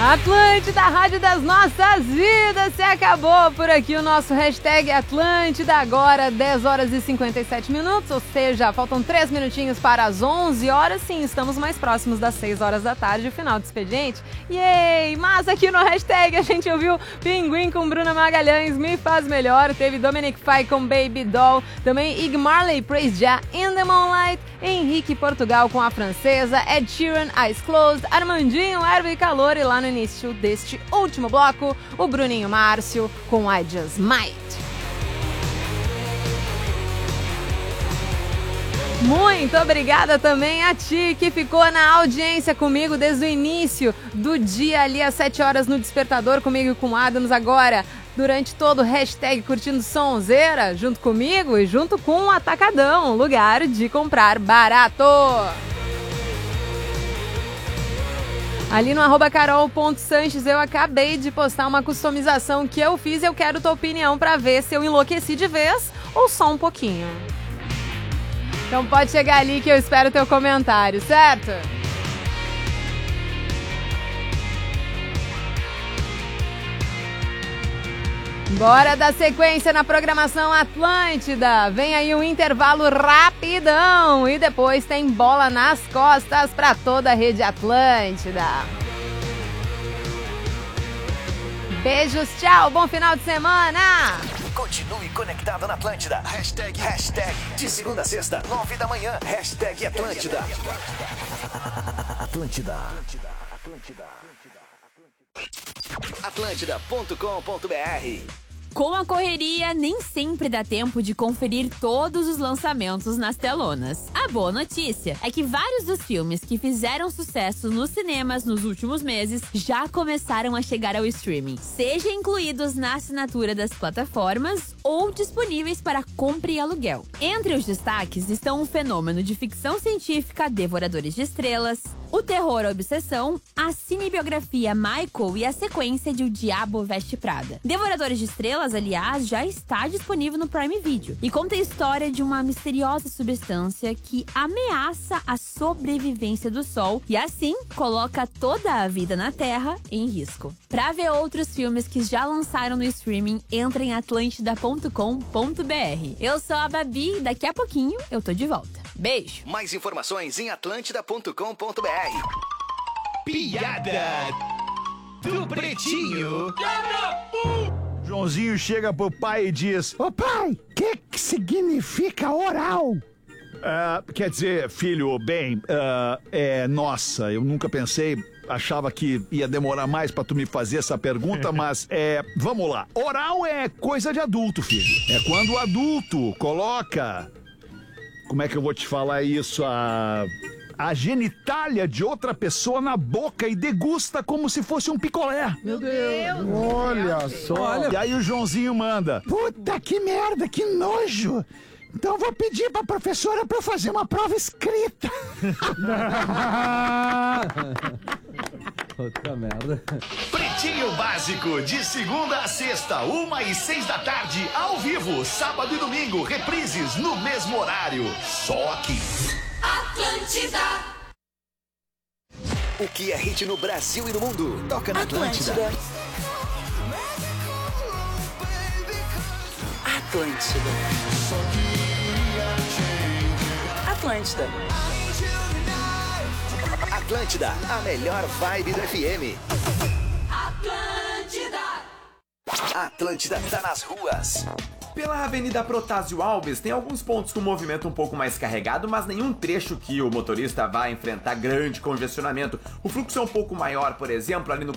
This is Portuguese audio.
Atlântida, a rádio das nossas vidas. Se acabou por aqui o nosso hashtag Atlântida. Agora 10 horas e 57 minutos, ou seja, faltam 3 minutinhos para as 11 horas. Sim, estamos mais próximos das 6 horas da tarde, final do expediente. Yay! Mas aqui no hashtag a gente ouviu Pinguim com Bruna Magalhães, Me Faz Melhor. Teve Dominic Fike com Baby Doll. Também Ig Marley, Praise Jah, In The Moonlight. Henrique Portugal com a Francesa. Ed Sheeran, Eyes Closed. Armandinho, Erva e Calor. E lá no início deste último bloco, o Bruninho Márcio com I Just Might. Muito obrigada também a ti que ficou na audiência comigo desde o início do dia ali às 7 horas no Despertador, comigo e com o Adams agora. Durante todo o hashtag Curtindo Sonzeira, junto comigo e junto com o Atacadão, lugar de comprar barato. Ali no @carol.sanches eu acabei de postar uma customização que eu fiz e eu quero tua opinião pra ver se eu enlouqueci de vez ou só um pouquinho. Então pode chegar ali que eu espero teu comentário, certo? Bora dar sequência na programação Atlântida. Vem aí um intervalo rapidão e depois tem bola nas costas para toda a rede Atlântida. Beijos, tchau, bom final de semana. Continue conectado na Atlântida. Hashtag de segunda a sexta, 9 da manhã. Hashtag Atlântida. Atlântida. Atlântida.com.br. Com a correria, nem sempre dá tempo de conferir todos os lançamentos nas telonas. A boa notícia é que vários dos filmes que fizeram sucesso nos cinemas nos últimos meses já começaram a chegar ao streaming, seja incluídos na assinatura das plataformas ou disponíveis para compra e aluguel. Entre os destaques estão o fenômeno de ficção científica Devoradores de Estrelas, o terror Obsessão, a cinebiografia Michael e a sequência de O Diabo Veste Prada. Devoradores de Estrelas, aliás, já está disponível no Prime Video e conta a história de uma misteriosa substância que ameaça a sobrevivência do Sol e, assim, coloca toda a vida na Terra em risco. Para ver outros filmes que já lançaram no streaming, entre em atlantida.com.br. Eu sou a Babi e daqui a pouquinho eu tô de volta. Beijo! Mais informações em atlantida.com.br. Piada do Pretinho. Joãozinho chega pro pai e diz: ô pai, que significa oral? Quer dizer, filho, bem, nossa, eu nunca pensei, achava que ia demorar mais pra tu me fazer essa pergunta, mas vamos lá. Oral é coisa de adulto, filho. É quando o adulto coloca, como é que eu vou te falar isso, a genitália de outra pessoa na boca e degusta como se fosse um picolé. Meu Deus! Olha só! E aí o Joãozinho manda: puta que merda, que nojo! Então vou pedir pra professora pra eu fazer uma prova escrita. Puta merda. Pretinho Básico, de segunda a sexta, 1h06 da tarde, ao vivo, sábado e domingo, reprises no mesmo horário. Só aqui. Atlântida. O que é hit no Brasil e no mundo? Toca na Atlântida. Atlântida. Atlântida. Atlântida, a melhor vibe do FM. Atlântida. Atlântida tá nas ruas. Pela Avenida Protásio Alves tem alguns pontos com movimento um pouco mais carregado, mas nenhum trecho que o motorista vai enfrentar grande congestionamento. O fluxo é um pouco maior, por exemplo, ali no